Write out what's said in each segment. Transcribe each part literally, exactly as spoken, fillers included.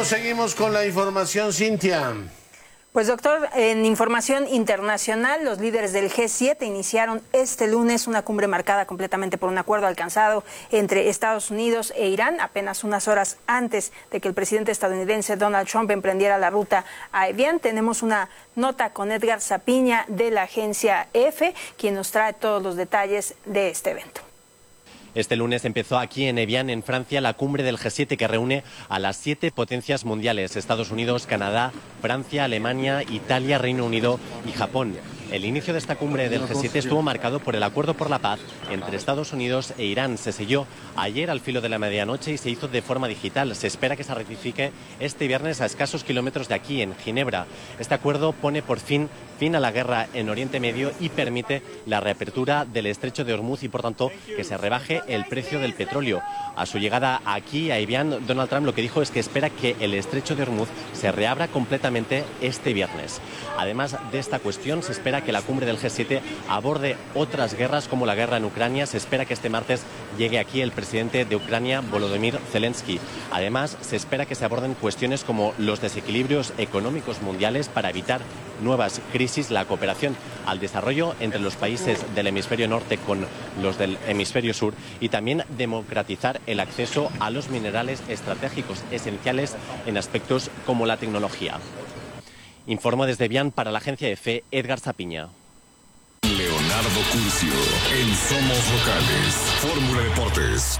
Seguimos, seguimos con la información, Cintia. Pues doctor, en información internacional, los líderes del G siete iniciaron este lunes una cumbre marcada completamente por un acuerdo alcanzado entre Estados Unidos e Irán, apenas unas horas antes de que el presidente estadounidense Donald Trump emprendiera la ruta a Evian. Tenemos una nota con Edgar Zapiña de la agencia EFE, quien nos trae todos los detalles de este evento. Este lunes empezó aquí en Evian, en Francia, la cumbre del G siete que reúne a las siete potencias mundiales: Estados Unidos, Canadá, Francia, Alemania, Italia, Reino Unido y Japón. El inicio de esta cumbre del G siete estuvo marcado por el acuerdo por la paz entre Estados Unidos e Irán. Se selló ayer al filo de la medianoche y se hizo de forma digital. Se espera que se ratifique este viernes a escasos kilómetros de aquí, en Ginebra. Este acuerdo pone por fin fin a la guerra en Oriente Medio y permite la reapertura del estrecho de Hormuz y, por tanto, que se rebaje el precio del petróleo. A su llegada aquí, a Evian, Donald Trump lo que dijo es que espera que el estrecho de Hormuz se reabra completamente este viernes. Además de esta cuestión, se espera que la cumbre del G siete aborde otras guerras como la guerra en Ucrania. Se espera que este martes llegue aquí el presidente de Ucrania, Volodymyr Zelensky. Además, se espera que se aborden cuestiones como los desequilibrios económicos mundiales para evitar nuevas crisis, la cooperación al desarrollo entre los países del hemisferio norte con los del hemisferio sur y también democratizar el acceso a los minerales estratégicos esenciales en aspectos como la tecnología. Informo desde Evian para la agencia EFE, Edgar Zapiña. Leonardo Curcio, en Somos Locales, Fórmula Deportes.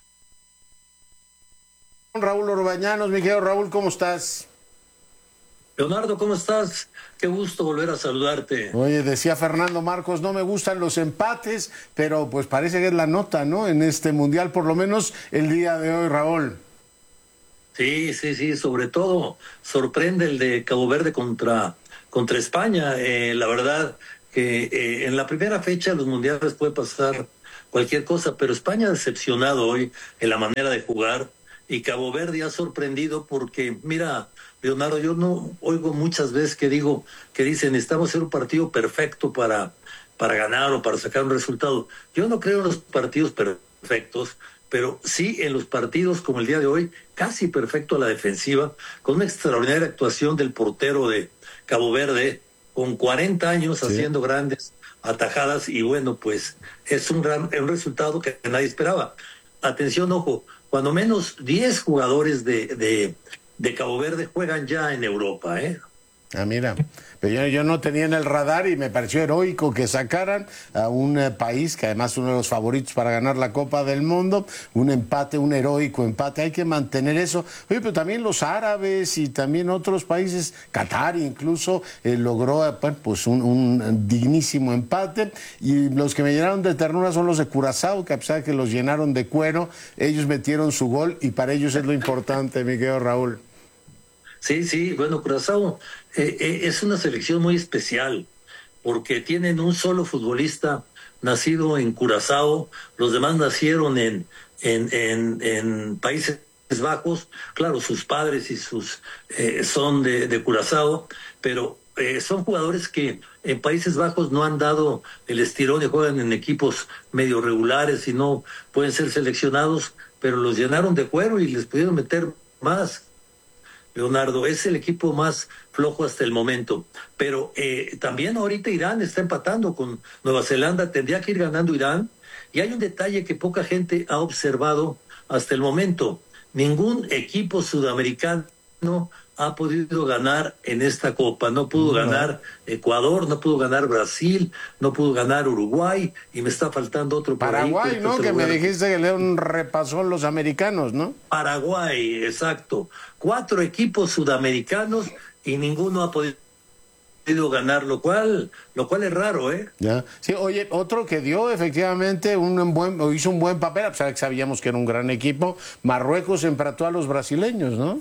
Raúl Orbañanos, mi querido Raúl, ¿cómo estás? Leonardo, ¿cómo estás? Qué gusto volver a saludarte. Oye, decía Fernando Marcos, no me gustan los empates, pero pues parece que es la nota, ¿no? En este Mundial, por lo menos el día de hoy, Raúl. Sí, sí, sí, sobre todo sorprende el de Cabo Verde contra, contra España. Eh, la verdad que eh, en la primera fecha de los mundiales puede pasar cualquier cosa, pero España ha decepcionado hoy en la manera de jugar y Cabo Verde ha sorprendido porque, mira, Leonardo, yo no oigo muchas veces que digo que dicen necesitamos hacer un partido perfecto para, para ganar o para sacar un resultado. Yo no creo en los partidos perfectos, pero sí en los partidos como el día de hoy, casi perfecto a la defensiva, con una extraordinaria actuación del portero de Cabo Verde, con cuarenta años sí. haciendo grandes atajadas, y bueno, pues es un, gran, un resultado que nadie esperaba. Atención, ojo, cuando menos diez jugadores de, de, de Cabo Verde juegan ya en Europa, ¿eh? Ah, mira, pero yo, yo no tenía en el radar y me pareció heroico que sacaran a un eh, país que además es uno de los favoritos para ganar la Copa del Mundo, un empate, un heroico empate, hay que mantener eso. Oye, pero también los árabes y también otros países, Qatar incluso, eh, logró eh, pues un, un dignísimo empate, y los que me llenaron de ternura son los de Curazao, que a pesar de que los llenaron de cuero, ellos metieron su gol y para ellos es lo importante, mi querido Raúl. Sí, sí, bueno, Curazao eh, eh, es una selección muy especial porque tienen un solo futbolista nacido en Curazao, los demás nacieron en, en, en, en Países Bajos. Claro, sus padres y sus eh, son de, de Curazao, pero eh, son jugadores que en Países Bajos no han dado el estirón y juegan en equipos medio regulares y no pueden ser seleccionados, pero los llenaron de cuero y les pudieron meter más. Leonardo, es el equipo más flojo hasta el momento, pero eh, también ahorita Irán está empatando con Nueva Zelanda, tendría que ir ganando Irán, y hay un detalle que poca gente ha observado hasta el momento: ningún equipo sudamericano ha podido ganar en esta Copa. No pudo no. ganar Ecuador, no pudo ganar Brasil, no pudo ganar Uruguay, y me está faltando otro Paraguay, ahí, ¿no? Que me dijiste que le un repasón los americanos, ¿no? Paraguay, exacto. Cuatro equipos sudamericanos y ninguno ha podido ganar, lo cual, lo cual es raro, ¿eh? Ya. Sí, oye, otro que dio efectivamente un buen, o hizo un buen papel, a pesar de que sabíamos que era un gran equipo, Marruecos empató a los brasileños, ¿no?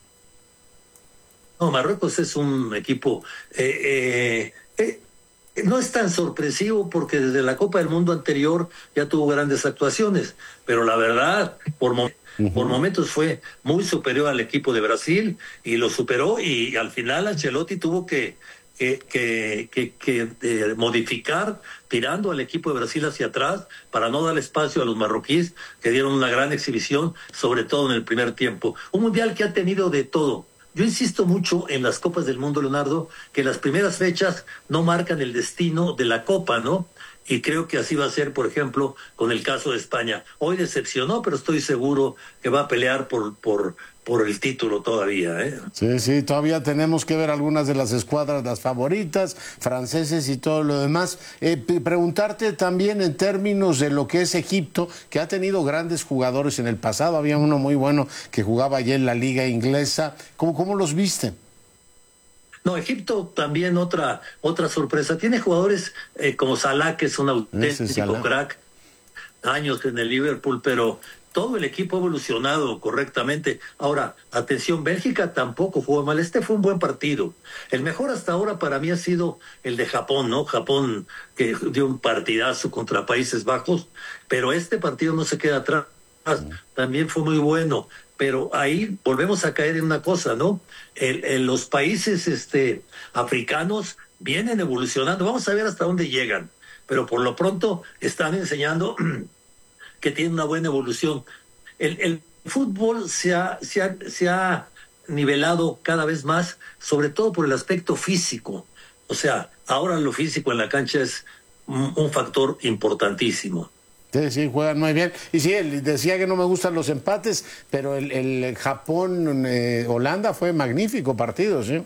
No, Marruecos es un equipo eh, eh, eh, no es tan sorpresivo porque desde la Copa del Mundo anterior ya tuvo grandes actuaciones, pero la verdad, por, mo uh-huh. por momentos fue muy superior al equipo de Brasil y lo superó, y al final Ancelotti tuvo que, que, que, que, que eh, modificar, tirando al equipo de Brasil hacia atrás para no dar espacio a los marroquíes, que dieron una gran exhibición, sobre todo en el primer tiempo. Un mundial que ha tenido de todo. Yo insisto mucho en las Copas del Mundo, Leonardo, que las primeras fechas no marcan el destino de la Copa, ¿no? Y creo que así va a ser, por ejemplo, con el caso de España. Hoy decepcionó, pero estoy seguro que va a pelear por, por, por el título todavía, ¿eh? Sí, sí, todavía tenemos que ver algunas de las escuadras, las favoritas, franceses y todo lo demás. Eh, preguntarte también en términos de lo que es Egipto, que ha tenido grandes jugadores en el pasado. Había uno muy bueno que jugaba allí en la liga inglesa. ¿Cómo, cómo los viste? No, Egipto también otra otra sorpresa. Tiene jugadores eh, como Salah, que es un auténtico crack, años en el Liverpool, pero todo el equipo ha evolucionado correctamente. Ahora, atención, Bélgica tampoco jugó mal. Este fue un buen partido. El mejor hasta ahora para mí ha sido el de Japón, ¿no? Japón que dio un partidazo contra Países Bajos, pero este partido no se queda atrás. También fue muy bueno. Pero ahí volvemos a caer en una cosa, ¿no? El, el, los países este, africanos vienen evolucionando. Vamos a ver hasta dónde llegan. Pero por lo pronto están enseñando que tienen una buena evolución. El, el fútbol se ha, se, ha, se ha nivelado cada vez más, sobre todo por el aspecto físico. O sea, ahora lo físico en la cancha es un, un factor importantísimo. Sí, sí, juegan muy bien. Y sí, él decía que no me gustan los empates, pero el, el Japón-Holanda eh, fue magnífico partido, ¿sí?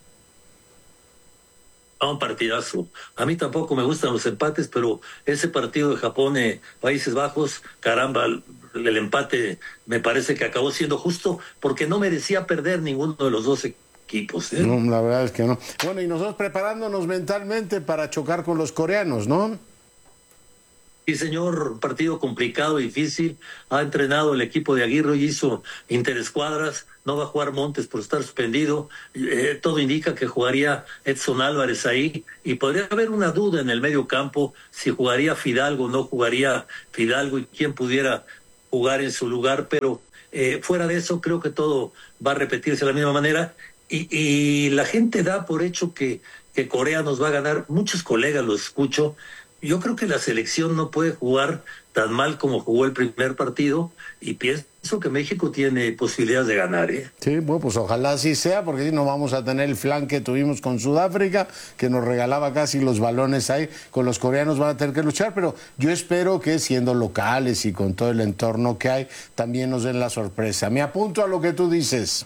Un partidazo. A mí tampoco me gustan los empates, pero ese partido de Japón, eh, Países Bajos, caramba, el, el empate me parece que acabó siendo justo porque no merecía perder ninguno de los dos equipos, ¿eh? No, la verdad es que no. Bueno, y nosotros preparándonos mentalmente para chocar con los coreanos, ¿no? Sí, señor, partido complicado, difícil. Ha entrenado el equipo de Aguirre y hizo interescuadras. No va a jugar Montes por estar suspendido. Eh, todo indica que jugaría Edson Álvarez ahí. Y podría haber una duda en el medio campo si jugaría Fidalgo o no jugaría Fidalgo y quién pudiera jugar en su lugar. Pero eh, fuera de eso, creo que todo va a repetirse de la misma manera. Y, y la gente da por hecho que, que Corea nos va a ganar. Muchos colegas los escucho. Yo creo que la selección no puede jugar tan mal como jugó el primer partido y pienso que México tiene posibilidades de ganar, ¿eh? Sí, bueno, pues ojalá así sea, porque si no vamos a tener el flan que tuvimos con Sudáfrica, que nos regalaba casi los balones ahí. Con los coreanos van a tener que luchar, pero yo espero que siendo locales y con todo el entorno que hay, también nos den la sorpresa. Me apunto a lo que tú dices.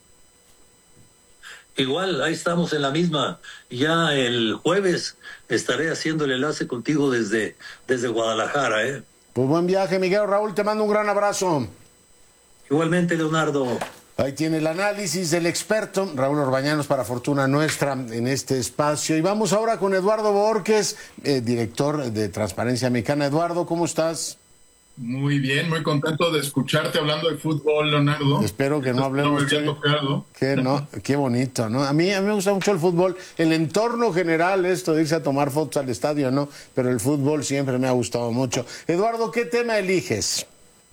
Igual, ahí estamos en la misma. Ya el jueves estaré haciendo el enlace contigo desde, desde Guadalajara, ¿eh? Pues buen viaje, Miguel. Raúl, te mando un gran abrazo. Igualmente, Leonardo. Ahí tiene el análisis del experto Raúl Orbañanos para fortuna nuestra en este espacio. Y vamos ahora con Eduardo Borges, eh, director de Transparencia Mexicana. Eduardo, ¿cómo estás? Muy bien, muy contento de escucharte hablando de fútbol, Leonardo. Espero que no hablemos. No me había tocado. Que no, qué bonito, ¿no? A mí, a mí me gusta mucho el fútbol, el entorno general, esto de irse a tomar fotos al estadio, ¿no? Pero el fútbol siempre me ha gustado mucho. Eduardo, ¿qué tema eliges?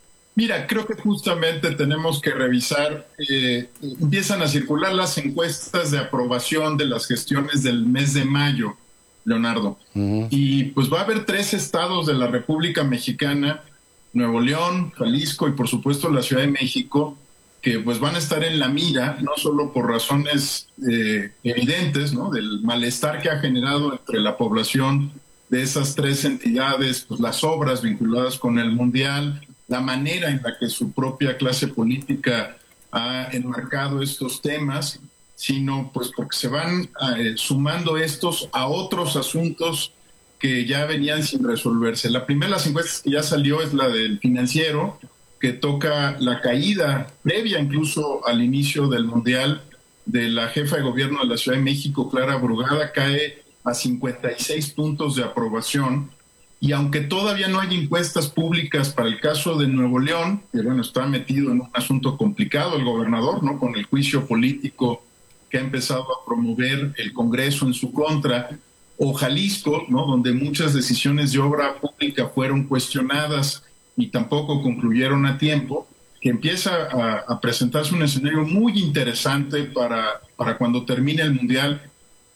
Mira, creo que justamente tenemos que revisar, eh, empiezan a circular las encuestas de aprobación de las gestiones del mes de mayo, Leonardo. Uh-huh. Y pues va a haber tres estados de la República Mexicana, Nuevo León, Jalisco y por supuesto la Ciudad de México, que pues van a estar en la mira, no solo por razones eh, evidentes, ¿no? Del malestar que ha generado entre la población de esas tres entidades, pues las obras vinculadas con el Mundial, la manera en la que su propia clase política ha enmarcado estos temas, sino pues porque se van eh, sumando estos a otros asuntos que ya venían sin resolverse. La primera de las encuestas que ya salió es la del Financiero, que toca la caída previa incluso al inicio del Mundial de la jefa de gobierno de la Ciudad de México, Clara Brugada, cae a cincuenta y seis puntos de aprobación. Y aunque todavía no hay encuestas públicas para el caso de Nuevo León, que bueno, está metido en un asunto complicado el gobernador, ¿no? Con el juicio político que ha empezado a promover el Congreso en su contra, o Jalisco, ¿no? Donde muchas decisiones de obra pública fueron cuestionadas y tampoco concluyeron a tiempo, que empieza a, a presentarse un escenario muy interesante para, para cuando termine el Mundial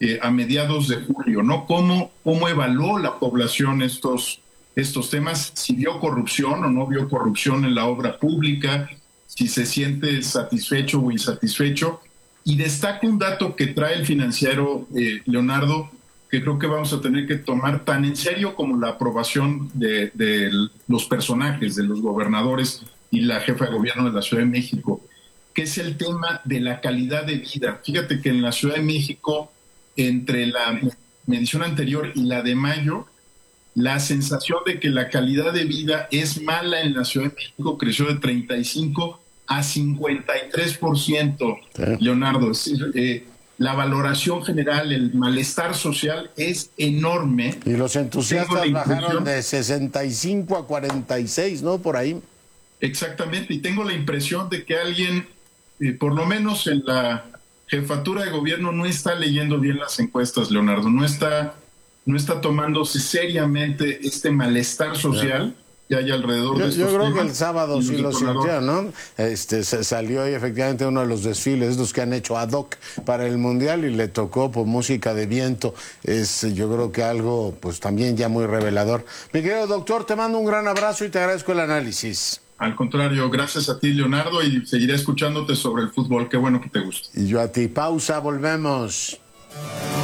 eh, a mediados de julio, ¿no? ¿Cómo, cómo evaluó la población estos, estos temas? Si vio corrupción o no vio corrupción en la obra pública, si se siente satisfecho o insatisfecho. Y destaca un dato que trae el Financiero, eh, Leonardo, que creo que vamos a tener que tomar tan en serio como la aprobación de, de los personajes, de los gobernadores y la jefa de gobierno de la Ciudad de México, que es el tema de la calidad de vida. Fíjate que en la Ciudad de México, entre la medición anterior y la de mayo, la sensación de que la calidad de vida es mala en la Ciudad de México creció de treinta y cinco a cincuenta y tres por ciento, sí. Leonardo. Es decir, eh, la valoración general, el malestar social es enorme. Y los entusiastas bajaron de sesenta y cinco a cuarenta y seis, ¿no? Por ahí. Exactamente, y tengo la impresión de que alguien, eh, por lo menos en la jefatura de gobierno, no está leyendo bien las encuestas, Leonardo, no está, no está tomándose seriamente este malestar social que hay alrededor yo, de estos Yo creo temas. que el sábado sí lo sintió, ¿no? Este, se salió y efectivamente uno de los desfiles, estos que han hecho ad hoc para el Mundial, y le tocó por música de viento. Es, yo creo que algo, pues también ya muy revelador. Mi querido doctor, te mando un gran abrazo y te agradezco el análisis. Al contrario, gracias a ti, Leonardo, y seguiré escuchándote sobre el fútbol. Qué bueno que te gusta. Y yo a ti. Pausa, volvemos.